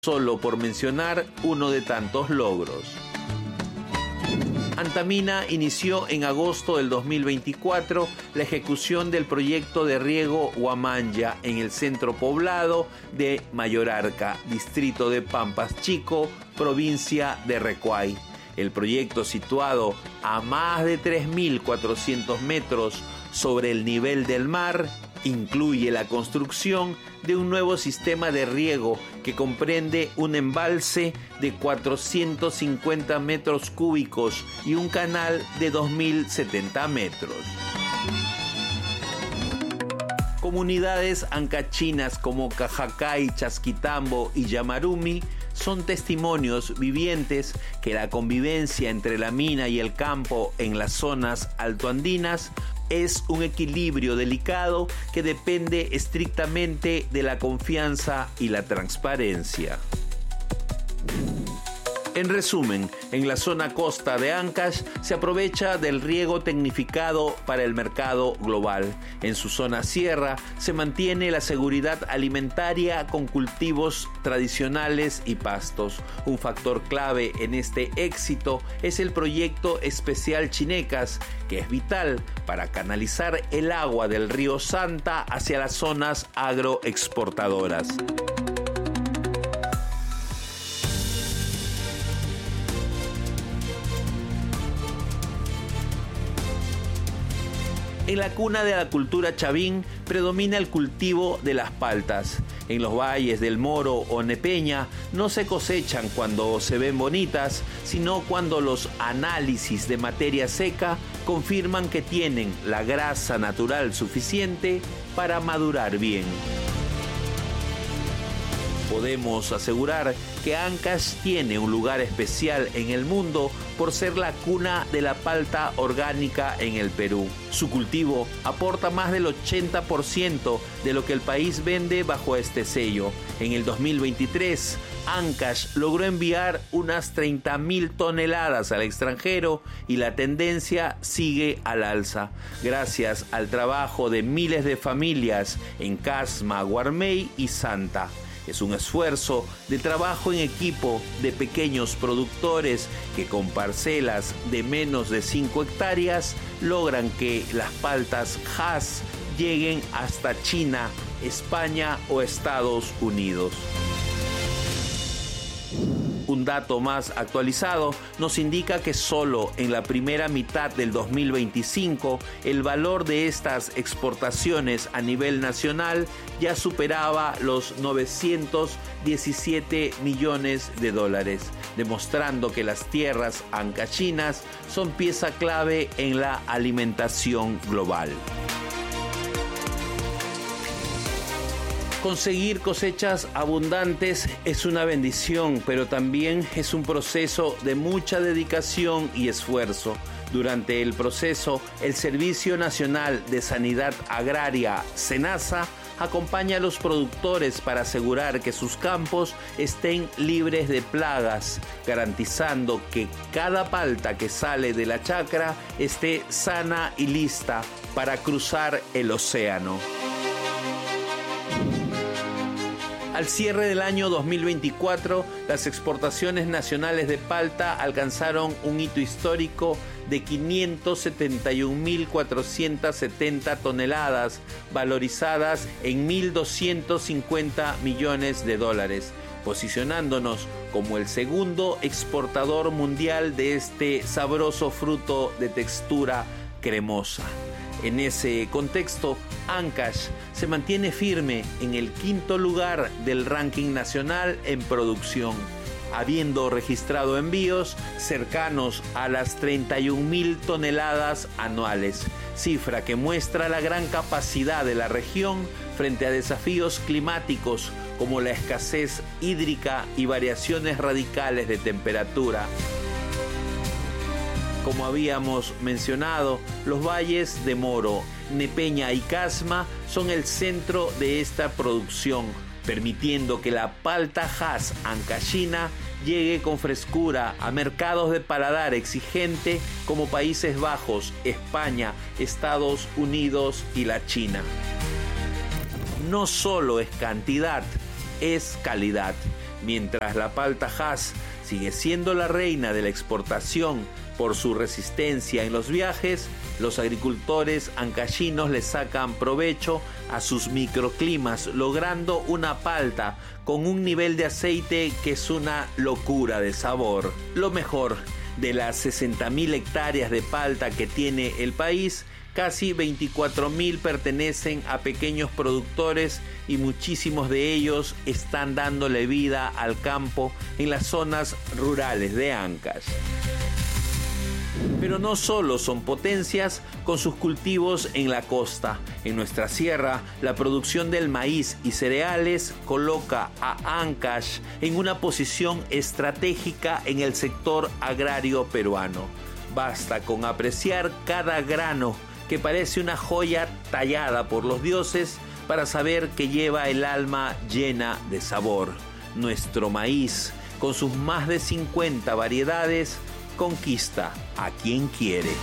solo por mencionar uno de tantos logros. Antamina inició en agosto del 2024 la ejecución del proyecto de riego Huamanya en el centro poblado de Mayorarca, distrito de Pampas Chico, provincia de Recuay. El proyecto, situado a más de 3.400 metros sobre el nivel del mar, incluye la construcción de un nuevo sistema de riego que comprende un embalse de 450 metros cúbicos y un canal de 2.070 metros. Comunidades ancachinas como Cajacay, Chasquitambo y Yamarumi son testimonios vivientes que la convivencia entre la mina y el campo en las zonas altoandinas es un equilibrio delicado que depende estrictamente de la confianza y la transparencia. En resumen, en la zona costa de Ancash se aprovecha del riego tecnificado para el mercado global. En su zona sierra se mantiene la seguridad alimentaria con cultivos tradicionales y pastos. Un factor clave en este éxito es el proyecto especial Chinecas, que es vital para canalizar el agua del río Santa hacia las zonas agroexportadoras. En la cuna de la cultura chavín predomina el cultivo de las paltas. En los valles del Moro o Nepeña no se cosechan cuando se ven bonitas, sino cuando los análisis de materia seca confirman que tienen la grasa natural suficiente para madurar bien. Podemos asegurar que Ancash tiene un lugar especial en el mundo por ser la cuna de la palta orgánica en el Perú. Su cultivo aporta más del 80% de lo que el país vende bajo este sello. En el 2023, Ancash logró enviar unas 30.000 toneladas al extranjero y la tendencia sigue al alza, gracias al trabajo de miles de familias en Casma, Guarmey y Santa. Es un esfuerzo de trabajo en equipo de pequeños productores que con parcelas de menos de 5 hectáreas logran que las paltas Hass lleguen hasta China, España o Estados Unidos. Un dato más actualizado nos indica que solo en la primera mitad del 2025 el valor de estas exportaciones a nivel nacional ya superaba los 917 millones de dólares, demostrando que las tierras ancachinas son pieza clave en la alimentación global. Conseguir cosechas abundantes es una bendición, pero también es un proceso de mucha dedicación y esfuerzo. Durante el proceso, el Servicio Nacional de Sanidad Agraria, SENASA, acompaña a los productores para asegurar que sus campos estén libres de plagas, garantizando que cada palta que sale de la chacra esté sana y lista para cruzar el océano. Al cierre del año 2024, las exportaciones nacionales de palta alcanzaron un hito histórico de 571.470 toneladas, valorizadas en 1.250 millones de dólares, posicionándonos como el segundo exportador mundial de este sabroso fruto de textura cremosa. En ese contexto, Ancash se mantiene firme en el 5º lugar del ranking nacional en producción, habiendo registrado envíos cercanos a las 31.000 toneladas anuales, cifra que muestra la gran capacidad de la región frente a desafíos climáticos como la escasez hídrica y variaciones radicales de temperatura. Como habíamos mencionado, los valles de Moro, Nepeña y Casma son el centro de esta producción, permitiendo que la palta Hass ancashina llegue con frescura a mercados de paladar exigente como Países Bajos, España, Estados Unidos y la China. No solo es cantidad, es calidad. Mientras la palta Hass sigue siendo la reina de la exportación por su resistencia en los viajes, los agricultores ancayinos le sacan provecho a sus microclimas, logrando una palta con un nivel de aceite que es una locura de sabor. Lo mejor, de las 60.000 hectáreas de palta que tiene el país, casi 24.000 pertenecen a pequeños productores y muchísimos de ellos están dándole vida al campo en las zonas rurales de Ancash. Pero no solo son potencias con sus cultivos en la costa. En nuestra sierra, la producción del maíz y cereales coloca a Ancash en una posición estratégica en el sector agrario peruano. Basta con apreciar cada grano, que parece una joya tallada por los dioses, para saber que lleva el alma llena de sabor. Nuestro maíz, con sus más de 50 variedades, conquista a quien quiere.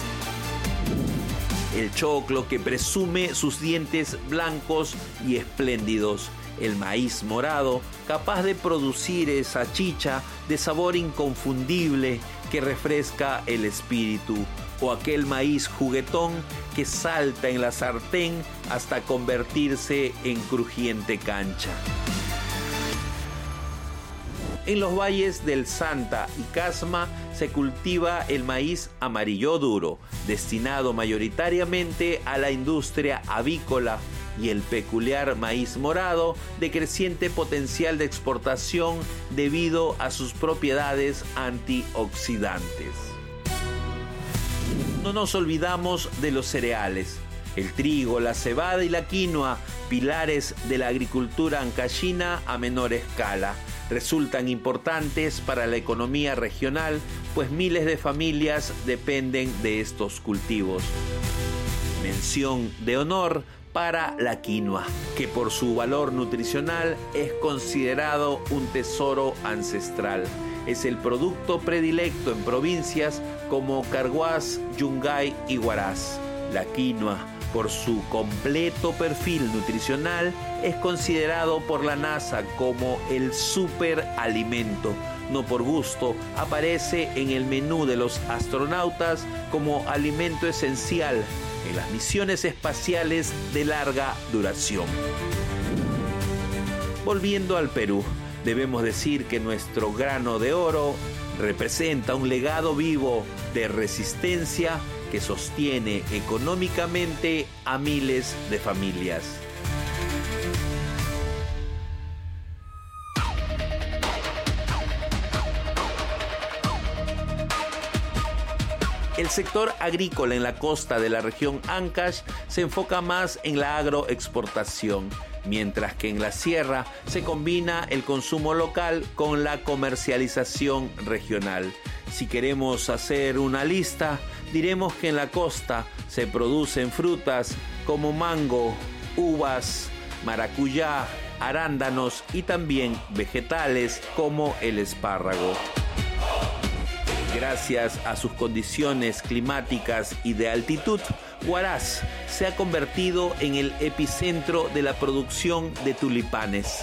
El choclo, que presume sus dientes blancos y espléndidos. El maíz morado, capaz de producir esa chicha de sabor inconfundible que refresca el espíritu. O aquel maíz juguetón que salta en la sartén hasta convertirse en crujiente cancha. En los valles del Santa y Casma se cultiva el maíz amarillo duro, destinado mayoritariamente a la industria avícola, y el peculiar maíz morado, de creciente potencial de exportación debido a sus propiedades antioxidantes. No nos olvidamos de los cereales. El trigo, la cebada y la quinoa, pilares de la agricultura ancashina a menor escala, resultan importantes para la economía regional, pues miles de familias dependen de estos cultivos. Mención de honor para la quinoa, que por su valor nutricional es considerado un tesoro ancestral. Es el producto predilecto en provincias como Carhuaz, Yungay y Huaraz. La quinoa, por su completo perfil nutricional, es considerado por la NASA como el superalimento. No por gusto, aparece en el menú de los astronautas como alimento esencial en las misiones espaciales de larga duración. Volviendo al Perú, debemos decir que nuestro grano de oro representa un legado vivo de resistencia que sostiene económicamente a miles de familias. El sector agrícola en la costa de la región Ancash se enfoca más en la agroexportación, mientras que en la sierra se combina el consumo local con la comercialización regional. Si queremos hacer una lista, diremos que en la costa se producen frutas como mango, uvas, maracuyá, arándanos y también vegetales como el espárrago. Gracias a sus condiciones climáticas y de altitud, Huaraz se ha convertido en el epicentro de la producción de tulipanes.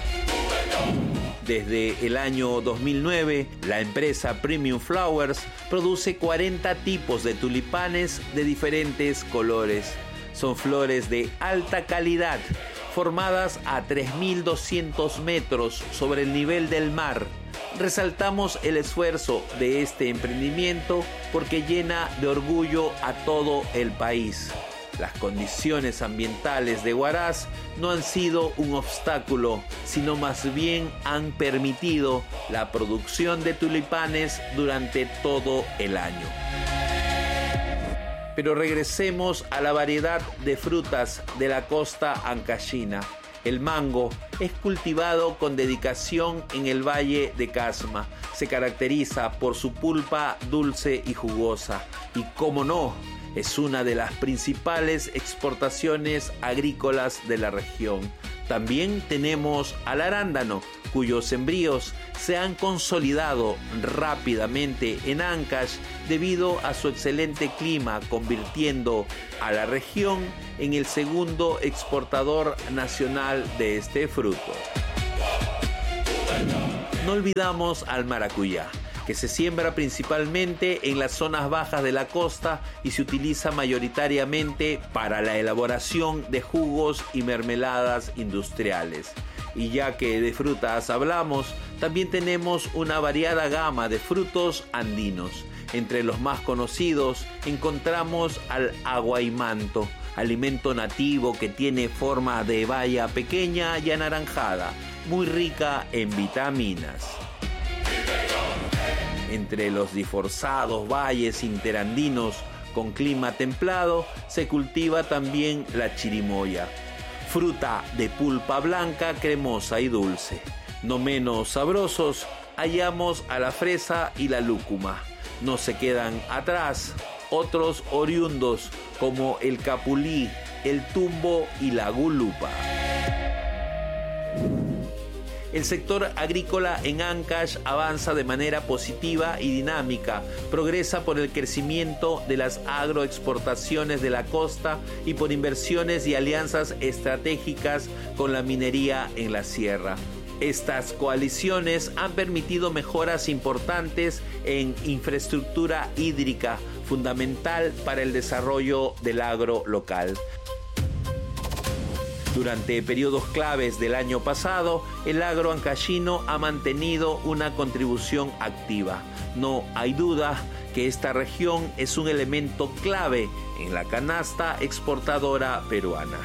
Desde el año 2009, la empresa Premium Flowers produce 40 tipos de tulipanes de diferentes colores. Son flores de alta calidad, formadas a 3.200 metros sobre el nivel del mar. Resaltamos el esfuerzo de este emprendimiento porque llena de orgullo a todo el país. Las condiciones ambientales de Huaraz no han sido un obstáculo, sino más bien han permitido la producción de tulipanes durante todo el año. Pero regresemos a la variedad de frutas de la costa ancashina. El mango es cultivado con dedicación en el Valle de Casma. Se caracteriza por su pulpa dulce y jugosa. Y cómo no, es una de las principales exportaciones agrícolas de la región. También tenemos al arándano, cuyos sembríos se han consolidado rápidamente en Ancash debido a su excelente clima, convirtiendo a la región en el segundo exportador nacional de este fruto. No olvidamos al maracuyá, que se siembra principalmente en las zonas bajas de la costa y se utiliza mayoritariamente para la elaboración de jugos y mermeladas industriales. Y ya que de frutas hablamos, también tenemos una variada gama de frutos andinos. Entre los más conocidos encontramos al aguaymanto, alimento nativo que tiene forma de baya pequeña y anaranjada, muy rica en vitaminas. Entre los diforzados valles interandinos con clima templado se cultiva también la chirimoya, fruta de pulpa blanca, cremosa y dulce. No menos sabrosos hallamos a la fresa y la lúcuma. No se quedan atrás otros oriundos como el capulí, el tumbo y la gulupa. El sector agrícola en Ancash avanza de manera positiva y dinámica, progresa por el crecimiento de las agroexportaciones de la costa y por inversiones y alianzas estratégicas con la minería en la sierra. Estas coaliciones han permitido mejoras importantes en infraestructura hídrica, fundamental para el desarrollo del agro local. Durante periodos claves del año pasado, el agro ancashino ha mantenido una contribución activa. No hay duda que esta región es un elemento clave en la canasta exportadora peruana.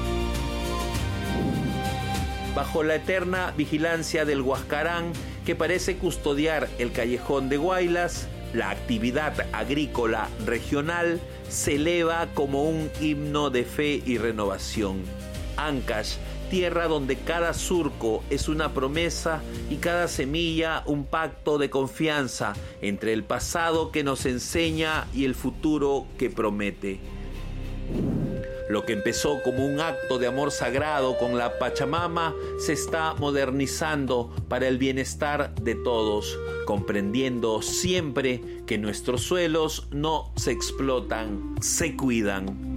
Bajo la eterna vigilancia del Huascarán, que parece custodiar el callejón de Huaylas, la actividad agrícola regional se eleva como un himno de fe y renovación. Ancash, tierra donde cada surco es una promesa y cada semilla un pacto de confianza entre el pasado que nos enseña y el futuro que promete. Lo que empezó como un acto de amor sagrado con la Pachamama se está modernizando para el bienestar de todos, comprendiendo siempre que nuestros suelos no se explotan, se cuidan.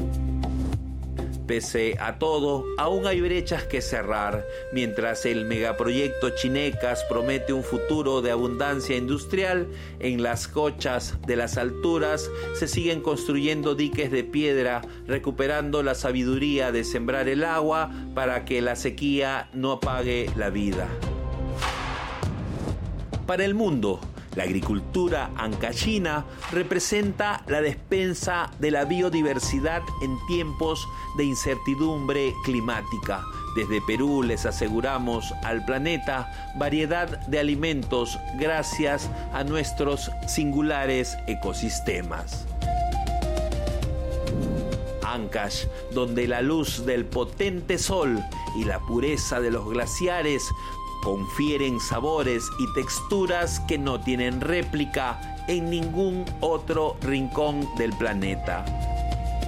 Pese a todo, aún hay brechas que cerrar. Mientras el megaproyecto Chinecas promete un futuro de abundancia industrial, en las cochas de las alturas se siguen construyendo diques de piedra, recuperando la sabiduría de sembrar el agua para que la sequía no apague la vida. Para el mundo, la agricultura ancashina representa la despensa de la biodiversidad en tiempos de incertidumbre climática. Desde Perú les aseguramos al planeta variedad de alimentos gracias a nuestros singulares ecosistemas. Ancash, donde la luz del potente sol y la pureza de los glaciares confieren sabores y texturas que no tienen réplica en ningún otro rincón del planeta.